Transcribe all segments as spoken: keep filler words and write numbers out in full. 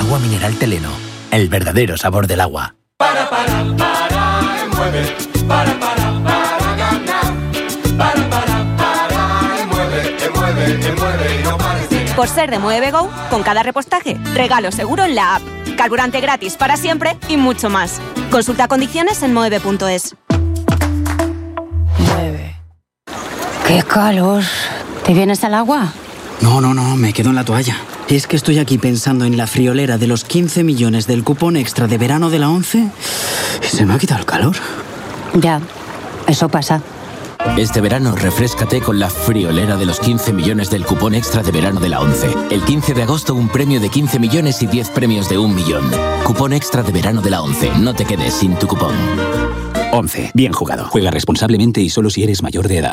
Agua mineral Teleno, el verdadero sabor del agua. Para, para, para, mueve, para, para, para ganar. Para, para, para, mueve, mueve, mueve y no pares de ganar. Por ser de Mueve Go, con cada repostaje, regalo seguro en la app. Carburante gratis para siempre y mucho más. Consulta condiciones en moeve punto es. Mueve. ¡Qué calor! ¿Te vienes al agua? No, no, no, me quedo en la toalla. Es que estoy aquí pensando en la friolera de los quince millones del cupón extra de verano de la ONCE y se me ha quitado el calor. Ya, eso pasa. Este verano refréscate con la friolera de los quince millones del cupón extra de verano de la ONCE. El quince de agosto un premio de quince millones y diez premios de un millón. Cupón extra de verano de la ONCE. No te quedes sin tu cupón. ONCE. Bien jugado. Juega responsablemente y solo si eres mayor de edad.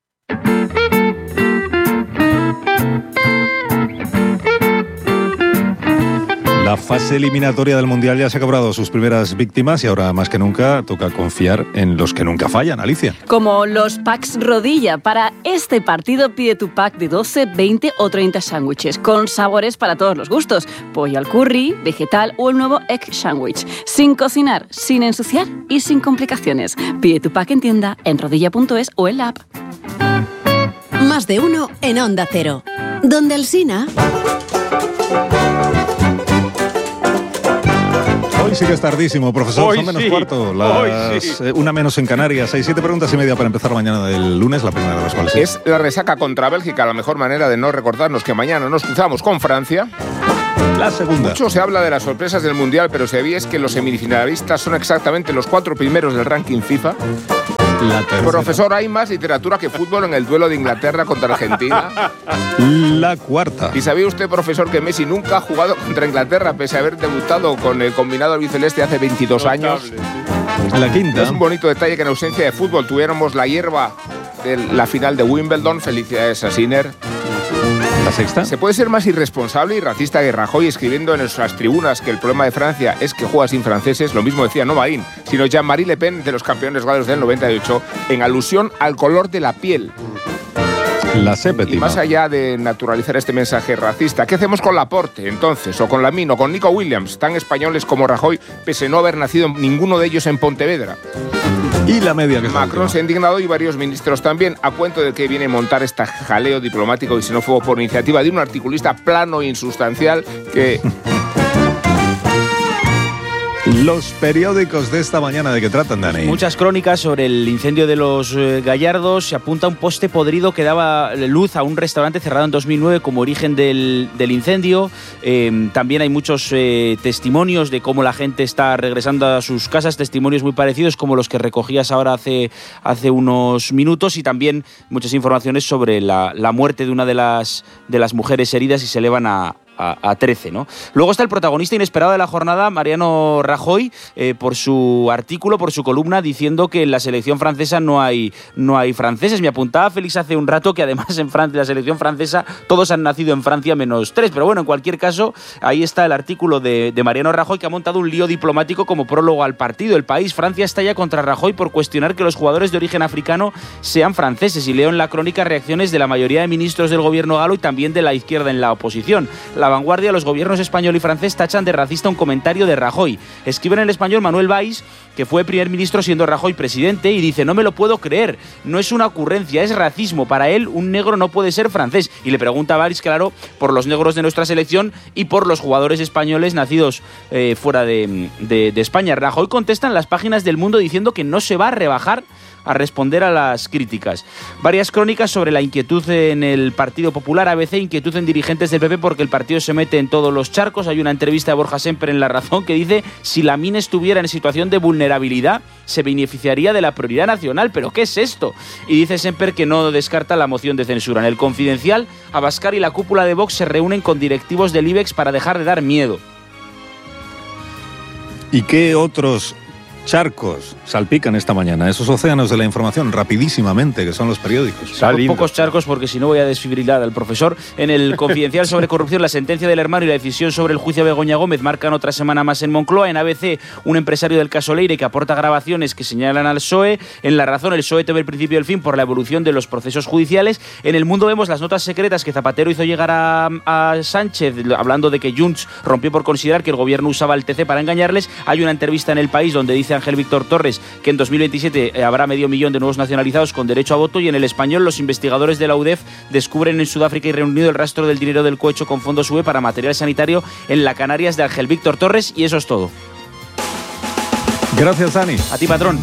La fase eliminatoria del Mundial ya se ha cobrado sus primeras víctimas y ahora más que nunca toca confiar en los que nunca fallan, Alicia. Como los packs rodilla. Para este partido pide tu pack de doce, veinte o treinta sándwiches con sabores para todos los gustos. Pollo al curry, vegetal o el nuevo egg sandwich. Sin cocinar, sin ensuciar y sin complicaciones. Pide tu pack en tienda, en rodilla punto es o en la app. Más de uno en Onda Cero. Donde Alsina... Hoy sí que es tardísimo, profesor. Hoy Son menos sí. cuarto. Las, Sí. eh, una menos en Canarias. Seis, siete preguntas y media para empezar la mañana del lunes, la primera de las cuales Es la resaca contra Bélgica, la mejor manera de no recordarnos que mañana nos cruzamos con Francia. La segunda. Mucho se habla de las sorpresas del Mundial, pero ¿sabíais que los semifinalistas son exactamente los cuatro primeros del ranking FIFA? La tercera. Profesor, hay más literatura que fútbol en el duelo de Inglaterra contra Argentina. La cuarta. ¿Y sabía usted, profesor, que Messi nunca ha jugado contra Inglaterra pese a haber debutado con el combinado albiceleste hace veintidós años? La quinta. Es un bonito detalle que en ausencia de fútbol tuviéramos la hierba de la final de Wimbledon. Felicidades a Sinner. La sexta. ¿Se puede ser más irresponsable y racista que Rajoy escribiendo en nuestras tribunas que el problema de Francia es que juega sin franceses? Lo mismo decía no Marín, sino Jean-Marie Le Pen de los campeones galos del noventa y ocho, en alusión al color de la piel. La Y séptima. más allá de naturalizar este mensaje racista, ¿qué hacemos con Laporte, entonces? O con Lamine, o con Nico Williams, tan españoles como Rajoy, pese a no haber nacido ninguno de ellos en Pontevedra. Y la media, que es la Macron se ha indignado y varios ministros también, a cuento de que viene a montar este jaleo diplomático y xenófobo por iniciativa de un articulista plano e insustancial que... Los periódicos de esta mañana, ¿de qué tratan, Dani? Muchas crónicas sobre el incendio de los eh, Gallardos. Se apunta un poste podrido que daba luz a un restaurante cerrado en dos mil nueve como origen del, del incendio. Eh, también hay muchos eh, testimonios de cómo la gente está regresando a sus casas, testimonios muy parecidos como los que recogías ahora hace, hace unos minutos, y también muchas informaciones sobre la, la muerte de una de las, de las mujeres heridas, y se elevan a A, a trece, ¿no? Luego está el protagonista inesperado de la jornada, Mariano Rajoy, eh, por su artículo, por su columna, diciendo que en la selección francesa no hay, no hay franceses. Me apuntaba Félix hace un rato que además en Francia, la selección francesa, todos han nacido en Francia menos tres, pero bueno, en cualquier caso, ahí está el artículo de, de Mariano Rajoy, que ha montado un lío diplomático como prólogo al partido. El País: Francia estalla contra Rajoy por cuestionar que los jugadores de origen africano sean franceses, y leo en la crónica reacciones de la mayoría de ministros del gobierno galo y también de la izquierda en la oposición. La Vanguardia: los gobiernos español y francés tachan de racista un comentario de Rajoy. Escribe en El Español Manuel Valls, que fue primer ministro siendo Rajoy presidente, y dice: no me lo puedo creer, no es una ocurrencia, es racismo. Para él, un negro no puede ser francés. Y le pregunta a Valls, claro, por los negros de nuestra selección y por los jugadores españoles nacidos eh, fuera de, de, de España. Rajoy contesta en las páginas del Mundo diciendo que no se va a rebajar a responder a las críticas. Varias crónicas sobre la inquietud en el Partido Popular. A B C: inquietud en dirigentes del P P porque el partido se mete en todos los charcos. Hay una entrevista de Borja Semper en La Razón que dice: si Lamine estuviera en situación de vulnerabilidad, se beneficiaría de la prioridad nacional. ¿Pero qué es esto? Y dice Semper que no descarta la moción de censura. En El Confidencial: Abascal y la cúpula de Vox se reúnen con directivos del IBEX para dejar de dar miedo. ¿Y qué otros charcos salpican esta mañana esos océanos de la información rapidísimamente, que son los periódicos. Con pocos charcos, porque si no voy a desfibrilar al profesor. En el Confidencial sobre corrupción, la sentencia del hermano y la decisión sobre el juicio a Begoña Gómez marcan otra semana más en Moncloa. En A B C, un empresario del caso Leire que aporta grabaciones que señalan al P S O E. En La Razón, el P S O E teme el principio del fin por la evolución de los procesos judiciales. En El Mundo vemos las notas secretas que Zapatero hizo llegar a, a Sánchez, hablando de que Junts rompió por considerar que el gobierno usaba el T C para engañarles. Hay una entrevista en El País donde dice Ángel Víctor Torres que en dos mil veintisiete habrá medio millón de nuevos nacionalizados con derecho a voto. Y en El Español, los investigadores de la U D E F descubren en Sudáfrica y Reino Unido el rastro del dinero del cohecho con fondos U E para material sanitario en la Canarias de Ángel Víctor Torres. Y eso es todo. Gracias, Dani. A ti, patrón.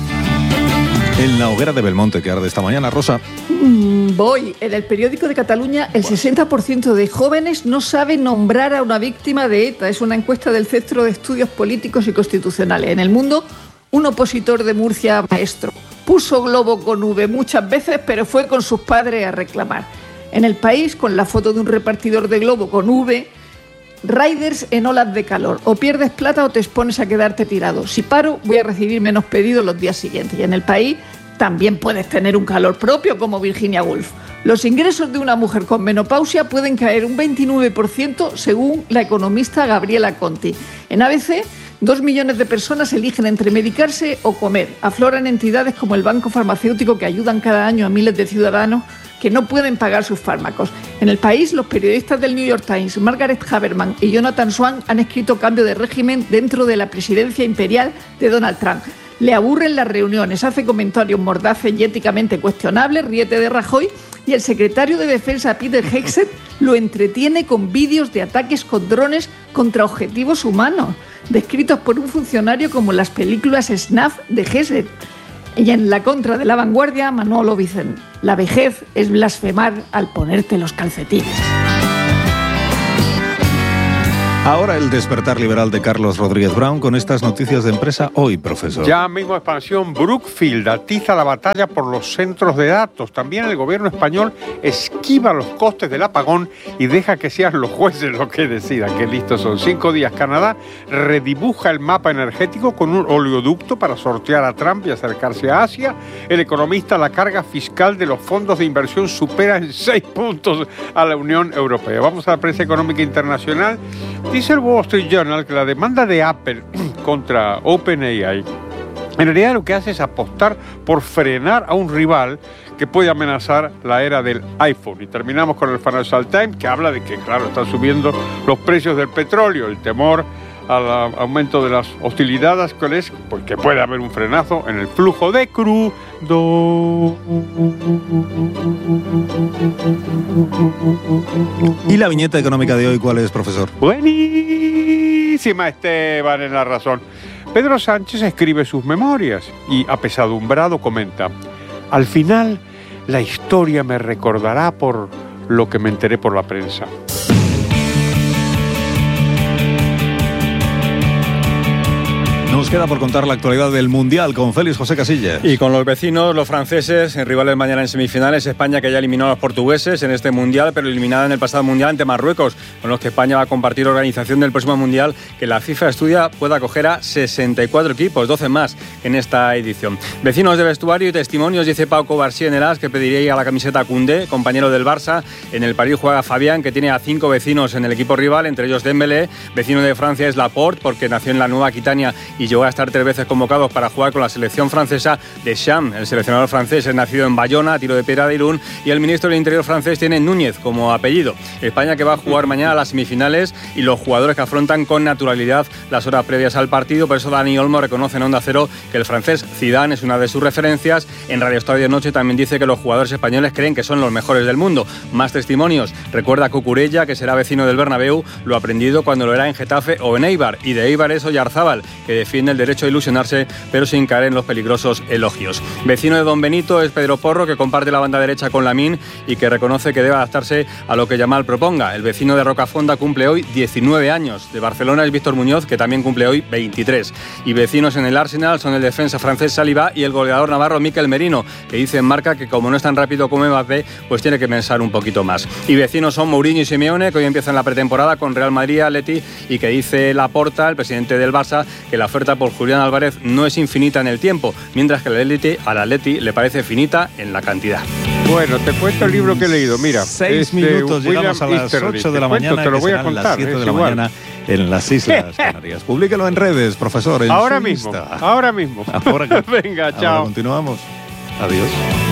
En la hoguera de Belmonte que arde esta mañana, Rosa. Mm, voy. En el periódico de Cataluña, el sesenta por ciento de jóvenes no sabe nombrar a una víctima de ETA. Es una encuesta del Centro de Estudios Políticos y Constitucionales. En El Mundo, un opositor de Murcia, maestro, puso globo con V muchas veces, pero fue con sus padres a reclamar. En El País, con la foto de un repartidor de globo con V, riders en olas de calor. O pierdes plata o te expones a quedarte tirado. Si paro, voy a recibir menos pedidos los días siguientes. Y en El País también puedes tener un calor propio, como Virginia Woolf. Los ingresos de una mujer con menopausia pueden caer un veintinueve por ciento, según la economista Gabriela Conti. En A B C, dos millones de personas eligen entre medicarse o comer. Afloran entidades como el Banco Farmacéutico que ayudan cada año a miles de ciudadanos que no pueden pagar sus fármacos. En El País, los periodistas del New York Times, Margaret Haberman y Jonathan Swan, han escrito cambio de régimen dentro de la presidencia imperial de Donald Trump. Le aburren las reuniones, hace comentarios mordaces y éticamente cuestionables, ríete de Rajoy, y el secretario de Defensa, Peter Hegseth, lo entretiene con vídeos de ataques con drones contra objetivos humanos, descritos por un funcionario como las películas Snuff de Hegseth. Y en la contra de La Vanguardia, Manolo Vicent: la vejez es blasfemar al ponerte los calcetines. Ahora el despertar liberal de Carlos Rodríguez Brown con estas noticias de empresa hoy, profesor. Ya mismo expansión, Brookfield atiza la batalla por los centros de datos. También el gobierno español esquiva los costes del apagón y deja que sean los jueces los que decidan. Qué listos son. Cinco días. Canadá redibuja el mapa energético con un oleoducto para sortear a Trump y acercarse a Asia. El economista: la carga fiscal de los fondos de inversión supera en seis puntos a la Unión Europea. Vamos a la prensa económica internacional. Dice el Wall Street Journal que la demanda de Apple contra OpenAI en realidad lo que hace es apostar por frenar a un rival que puede amenazar la era del iPhone. Y terminamos con el Financial Times, que habla de que, claro, están subiendo los precios del petróleo, el temor al aumento de las hostilidades, ¿cuál es? Porque puede haber un frenazo en el flujo de crudo. ¿Y la viñeta económica de hoy cuál es, profesor? Buenísima, Esteban, en La Razón. Pedro Sánchez escribe sus memorias y, apesadumbrado, comenta: al final, la historia me recordará por lo que me enteré por la prensa. Nos queda por contar la actualidad del Mundial con Félix José Casillas. Y con los vecinos, los franceses, en rivales mañana en semifinales. España, que ya eliminó a los portugueses en este Mundial, pero eliminada en el pasado Mundial ante Marruecos, con los que España va a compartir organización del próximo Mundial, que la FIFA estudia pueda acoger a sesenta y cuatro equipos, doce más en esta edición. Vecinos de vestuario y testimonios, dice Pau Covarsí en el A S, que pediría a la camiseta Koundé, compañero del Barça. En el París juega Fabián, que tiene a cinco vecinos en el equipo rival, entre ellos Dembélé. Vecino de Francia es Laporte, porque nació en la Nueva Aquitania y llegó a estar tres veces convocados para jugar con la selección francesa. Deschamps, el seleccionador francés, es nacido en Bayona, a tiro de piedra de Irún, y el ministro del Interior francés tiene Núñez como apellido. España, que va a jugar mañana a las semifinales, y los jugadores que afrontan con naturalidad las horas previas al partido. Por eso Dani Olmo reconoce en Onda Cero que el francés Zidane es una de sus referencias. En Radio Estadio de Noche también dice que los jugadores españoles creen que son los mejores del mundo. Más testimonios. Recuerda a Cucurella, que será vecino del Bernabéu, lo aprendido cuando lo era en Getafe o en Eibar. Y de Eibar es Oyarzábal, que defiende el derecho a ilusionarse, pero sin caer en los peligrosos elogios. Vecino de Don Benito es Pedro Porro, que comparte la banda derecha con Lamine y que reconoce que debe adaptarse a lo que Yamal proponga. El vecino de Rocafonda cumple hoy diecinueve años. De Barcelona es Víctor Muñoz, que también cumple hoy veintitrés. Y vecinos en el Arsenal son el defensa francés Saliba y el goleador navarro Mikel Merino, que dice en Marca que como no es tan rápido como Mbappé, pues tiene que pensar un poquito más. Y vecinos son Mourinho y Simeone, que hoy empiezan la pretemporada con Real Madrid, Atleti, y que dice Laporta, el presidente del Barça, que la oferta liderada por Julián Álvarez no es infinita en el tiempo, mientras que al Atleti, al Atleti le parece finita en la cantidad. Bueno, te cuento el libro que he leído, mira. Seis minutos, llegamos a las ocho de la mañana, te lo voy a serán las contar, siete es de la igual. mañana en las Islas Canarias. Públicalo en redes, profesor. en Ahora su mismo, Insta. ahora mismo. Ahora que- Venga, ahora chao. continuamos. Adiós.